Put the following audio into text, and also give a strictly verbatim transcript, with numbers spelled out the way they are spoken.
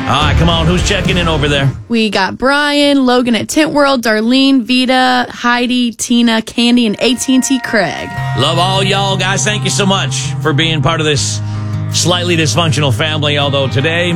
right, come on. Who's checking in over there? We got Brian, Logan at Tint World, Darlene, Vita, Heidi, Tina, Candy, and A T and T Craig. Love all y'all, guys. Thank you so much for being part of this slightly dysfunctional family, although today